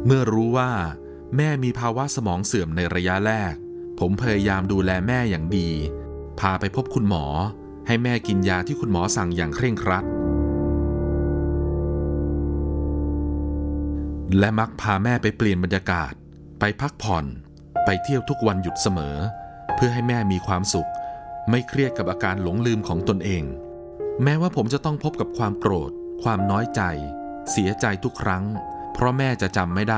เมื่อรู้ว่าแม่มีภาวะสมองเสื่อมในระยะแรกผมพยายามดูแลแม่อย่างดีพาไปพบคุณหมอให้แม่กินยาที่คุณหมอสั่งอย่างเคร่งครัดและมักพาแม่ไปเปลี่ยนบรรยากาศไปพักผ่อนไปเที่ยวทุกวันหยุดเสมอเพื่อให้แม่มีความสุขไม่เครียดกับอาการหลงลืมของตนเองแม้ว่าผมจะต้องพบกับความโกรธความน้อยใจเสียใจทุกครั้งเพราะแม่จะจำไม่ได้